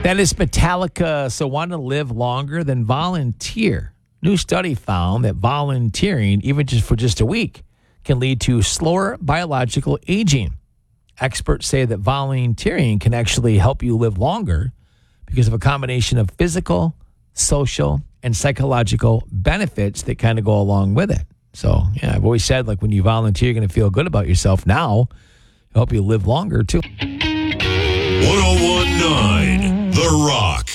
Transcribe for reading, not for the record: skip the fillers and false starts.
That is Metallica. So want to live longer than volunteer. New study found that volunteering, even just a week, can lead to slower biological aging. Experts say that volunteering can actually help you live longer because of a combination of physical, social, and psychological benefits that kind of go along with it. So, yeah, I've always said, like, when you volunteer, you're going to feel good about yourself. Now, it'll help you live longer, too. 1019 The Rock.